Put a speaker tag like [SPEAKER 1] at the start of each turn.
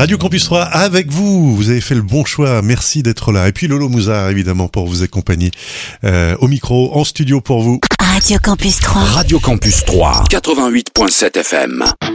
[SPEAKER 1] Radio Campus 3 avec vous. Vous avez fait le bon choix. Merci d'être là. Et puis Lolo Mouzard, évidemment, pour vous accompagner au micro, en studio pour vous.
[SPEAKER 2] Radio Campus 3.
[SPEAKER 3] Radio Campus 3, 88.7 FM.